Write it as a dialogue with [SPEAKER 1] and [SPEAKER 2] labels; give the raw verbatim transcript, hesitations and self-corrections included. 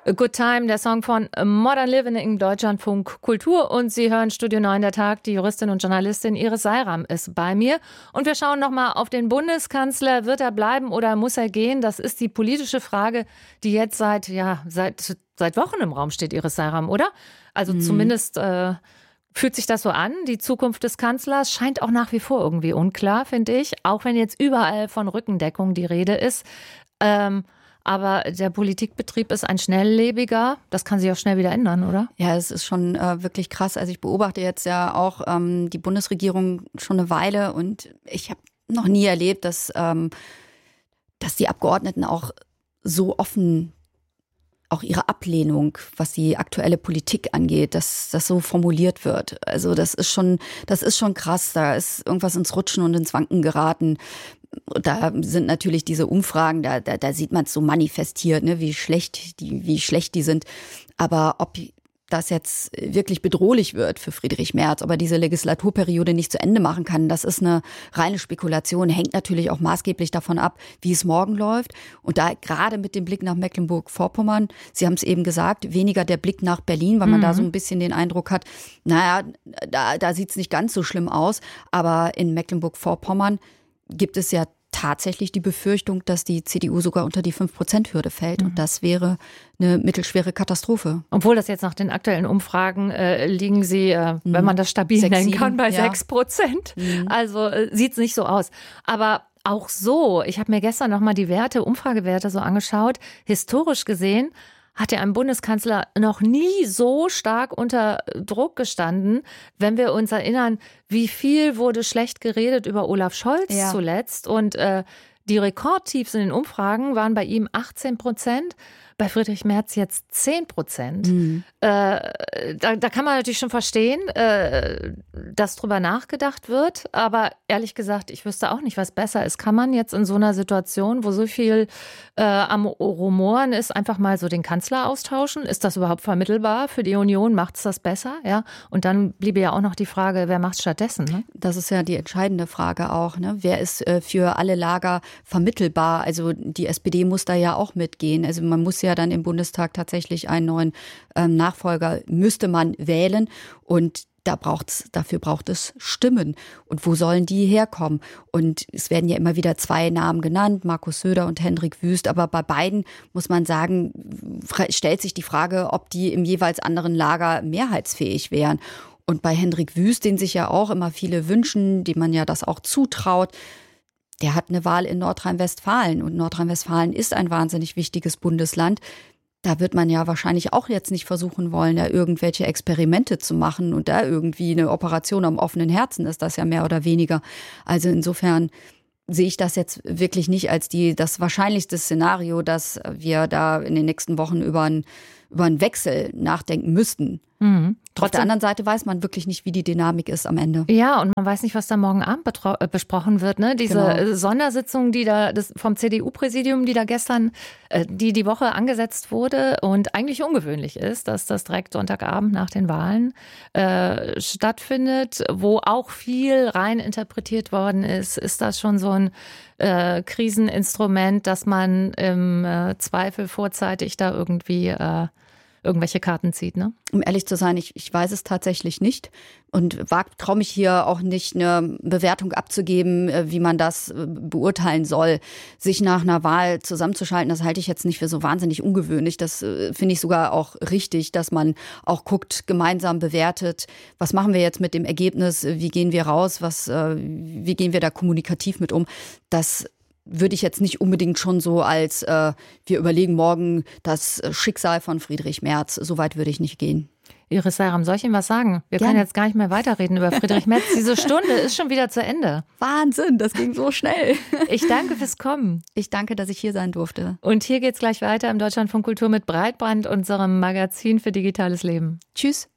[SPEAKER 1] A Good Time, der Song von Modern Living im Deutschlandfunk Kultur. Und Sie hören Studio neun der Tag. Die Juristin und Journalistin Iris Seiram ist bei mir. Und wir schauen nochmal auf den Bundeskanzler. Wird er bleiben oder muss er gehen? Das ist die politische Frage, die jetzt seit, ja, seit, seit Wochen im Raum steht, Iris Seiram, oder? Also mhm. zumindest äh, fühlt sich das so an. Die Zukunft des Kanzlers scheint auch nach wie vor irgendwie unklar, finde ich. Auch wenn jetzt überall von Rückendeckung die Rede ist. Ähm, Aber der Politikbetrieb ist ein schnelllebiger. Das kann sich auch schnell wieder ändern, oder?
[SPEAKER 2] Ja, es ist schon äh, wirklich krass. Also ich beobachte jetzt ja auch ähm, die Bundesregierung schon eine Weile und ich habe noch nie erlebt, dass, ähm, dass die Abgeordneten auch so offen auch ihre Ablehnung, was die aktuelle Politik angeht, dass das so formuliert wird. Also das ist schon, das ist schon krass. Da ist irgendwas ins Rutschen und ins Wanken geraten. Da sind natürlich diese Umfragen, da, da, da sieht man es so manifestiert, ne, wie schlecht die, wie schlecht die sind. Aber ob das jetzt wirklich bedrohlich wird für Friedrich Merz, ob er diese Legislaturperiode nicht zu Ende machen kann, das ist eine reine Spekulation, hängt natürlich auch maßgeblich davon ab, wie es morgen läuft. Und da gerade mit dem Blick nach Mecklenburg-Vorpommern, Sie haben es eben gesagt, weniger der Blick nach Berlin, weil man mhm. da so ein bisschen den Eindruck hat, naja, da, da sieht es nicht ganz so schlimm aus. Aber in Mecklenburg-Vorpommern gibt es ja tatsächlich die Befürchtung, dass die C D U sogar unter die fünf Prozent Hürde fällt. Mhm. Und das wäre eine mittelschwere Katastrophe.
[SPEAKER 1] Obwohl das jetzt nach den aktuellen Umfragen äh, liegen sie, äh, mhm. wenn man das stabil sechs, nennen kann, bei ja. sechs Prozent. Mhm. Also äh, sieht es nicht so aus. Aber auch so, ich habe mir gestern nochmal die Werte, Umfragewerte so angeschaut. Historisch gesehen hat ja ein Bundeskanzler noch nie so stark unter Druck gestanden, wenn wir uns erinnern, wie viel wurde schlecht geredet über Olaf Scholz ja. zuletzt. Und äh, die Rekordtiefs in den Umfragen waren bei ihm achtzehn Prozent, bei Friedrich Merz jetzt zehn Prozent. Mhm. Äh, da, da kann man natürlich schon verstehen, äh, dass drüber nachgedacht wird. Aber ehrlich gesagt, ich wüsste auch nicht, was besser ist. Kann man jetzt in so einer Situation, wo so viel äh, am Rumoren ist, einfach mal so den Kanzler austauschen? Ist das überhaupt vermittelbar für die Union? Macht es das besser? Ja. Und dann bliebe ja auch noch die Frage, wer macht es stattdessen? Ne?
[SPEAKER 2] Das ist ja die entscheidende Frage auch. Ne? Wer ist äh, für alle Lager vermittelbar? Also die S P D muss da ja auch mitgehen. Also man muss ja dann im Bundestag tatsächlich einen neuen ähm, Nachfolger, müsste man wählen. Und da braucht's, dafür braucht es Stimmen. Und wo sollen die herkommen? Und es werden ja immer wieder zwei Namen genannt, Markus Söder und Hendrik Wüst. Aber bei beiden muss man sagen, stellt sich die Frage, ob die im jeweils anderen Lager mehrheitsfähig wären. Und bei Hendrik Wüst, den sich ja auch immer viele wünschen, dem man ja das auch zutraut, der hat eine Wahl in Nordrhein-Westfalen. Und Nordrhein-Westfalen ist ein wahnsinnig wichtiges Bundesland. Da wird man ja wahrscheinlich auch jetzt nicht versuchen wollen, da irgendwelche Experimente zu machen. Und da irgendwie eine Operation am offenen Herzen ist das ja mehr oder weniger. Also insofern sehe ich das jetzt wirklich nicht als die das wahrscheinlichste Szenario, dass wir da in den nächsten Wochen über einen, über einen Wechsel nachdenken müssten. Mhm. Auf der anderen Seite weiß man wirklich nicht, wie die Dynamik ist am Ende.
[SPEAKER 1] Ja, und man weiß nicht, was da morgen Abend betro- äh, besprochen wird. Ne? Diese genau. Sondersitzung, die da das vom C D U-Präsidium, die da gestern, äh, die die Woche angesetzt wurde und eigentlich ungewöhnlich ist, dass das direkt Sonntagabend nach den Wahlen äh, stattfindet, wo auch viel rein interpretiert worden ist. Ist das schon so ein äh, Kriseninstrument, dass man im äh, Zweifel vorzeitig da irgendwie äh, irgendwelche Karten zieht, ne?
[SPEAKER 2] Um ehrlich zu sein, ich, ich weiß es tatsächlich nicht und traue mich hier auch nicht, eine Bewertung abzugeben, wie man das beurteilen soll. Sich nach einer Wahl zusammenzuschalten, das halte ich jetzt nicht für so wahnsinnig ungewöhnlich. Das finde ich sogar auch richtig, dass man auch guckt, gemeinsam bewertet, was machen wir jetzt mit dem Ergebnis, wie gehen wir raus, was, wie gehen wir da kommunikativ mit um. Das würde ich jetzt nicht unbedingt schon so als, äh, wir überlegen morgen das Schicksal von Friedrich Merz. So weit würde ich nicht gehen.
[SPEAKER 1] Iris Seiram, soll ich Ihnen was sagen? Wir Gerne. können jetzt gar nicht mehr weiterreden über Friedrich Merz. Diese Stunde ist schon wieder zu Ende.
[SPEAKER 2] Wahnsinn, das ging so schnell.
[SPEAKER 1] Ich danke fürs Kommen.
[SPEAKER 2] Ich danke, dass ich hier sein durfte.
[SPEAKER 1] Und hier geht's gleich weiter im Deutschlandfunk Kultur mit Breitband, unserem Magazin für digitales Leben.
[SPEAKER 2] Tschüss.